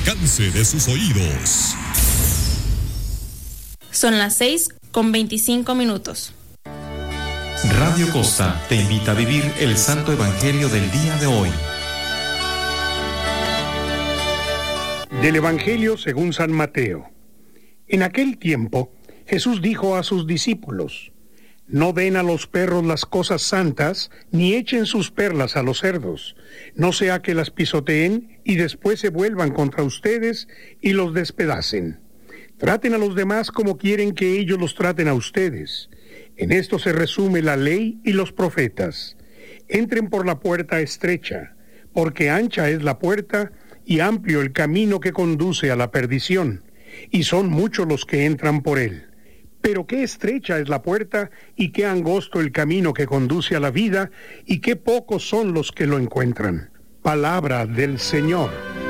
alcance de sus oídos. Son las 6:25. Radio Costa te invita a vivir el Santo Evangelio del día de hoy. Del Evangelio según San Mateo. En aquel tiempo, Jesús dijo a sus discípulos: No den a los perros las cosas santas, ni echen sus perlas a los cerdos, no sea que las pisoteen y después se vuelvan contra ustedes y los despedacen. Traten a los demás como quieren que ellos los traten a ustedes. En esto se resume la ley y los profetas. Entren por la puerta estrecha, porque ancha es la puerta y amplio el camino que conduce a la perdición, y son muchos los que entran por él. Pero qué estrecha es la puerta y qué angosto el camino que conduce a la vida, y qué pocos son los que lo encuentran. Palabra del Señor.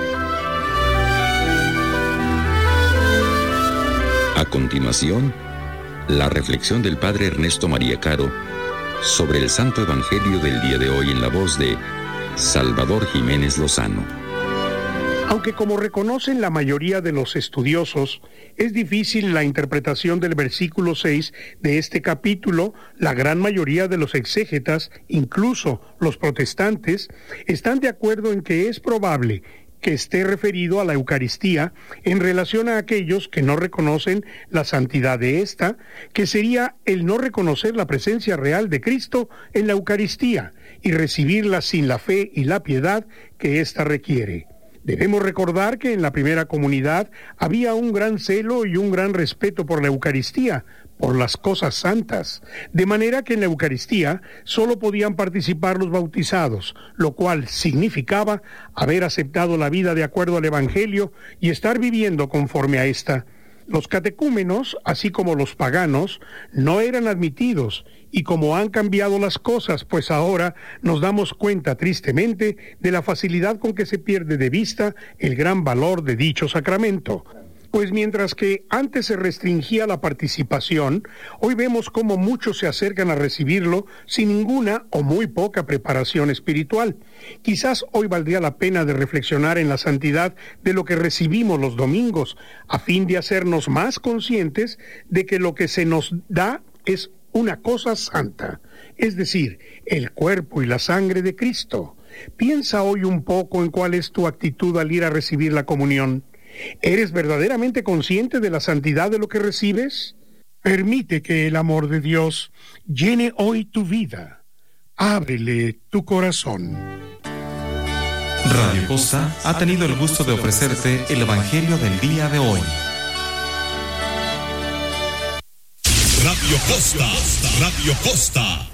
A continuación, la reflexión del Padre Ernesto María Caro sobre el Santo Evangelio del día de hoy en la voz de Salvador Jiménez Lozano. Aunque como reconocen la mayoría de los estudiosos, es difícil la interpretación del versículo 6 de este capítulo, la gran mayoría de los exégetas, incluso los protestantes, están de acuerdo en que es probable que esté referido a la Eucaristía en relación a aquellos que no reconocen la santidad de esta, que sería el no reconocer la presencia real de Cristo en la Eucaristía y recibirla sin la fe y la piedad que ésta requiere. Debemos recordar que en la primera comunidad había un gran celo y un gran respeto por la Eucaristía, por las cosas santas, de manera que en la Eucaristía solo podían participar los bautizados, lo cual significaba haber aceptado la vida de acuerdo al Evangelio y estar viviendo conforme a esta. Los catecúmenos, así como los paganos, no eran admitidos, y como han cambiado las cosas, pues ahora nos damos cuenta tristemente de la facilidad con que se pierde de vista el gran valor de dicho sacramento. Pues mientras que antes se restringía la participación, hoy vemos cómo muchos se acercan a recibirlo sin ninguna o muy poca preparación espiritual. Quizás hoy valdría la pena de reflexionar en la santidad de lo que recibimos los domingos, a fin de hacernos más conscientes de que lo que se nos da es una cosa santa, es decir, el cuerpo y la sangre de Cristo. Piensa hoy un poco en cuál es tu actitud al ir a recibir la comunión. ¿Eres verdaderamente consciente de la santidad de lo que recibes? Permite que el amor de Dios llene hoy tu vida. Ábrele tu corazón. Radio Costa ha tenido el gusto de ofrecerte el Evangelio del día de hoy. Radio Costa, Radio Costa.